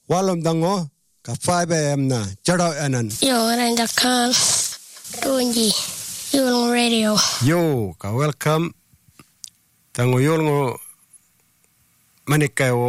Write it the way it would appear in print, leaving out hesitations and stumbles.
walom dango ka 5am na charo anan yo ran dakal tunji yulong radio yo ka welcome tango yolngo manikayo